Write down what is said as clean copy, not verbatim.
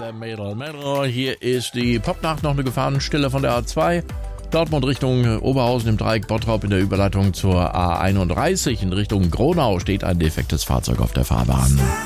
Mädel. Hier ist die Popnacht, noch eine Gefahrenstelle von der A2. Dortmund Richtung Oberhausen im Dreieck Bottrop in der Überleitung zur A31 in Richtung Gronau steht ein defektes Fahrzeug auf der Fahrbahn.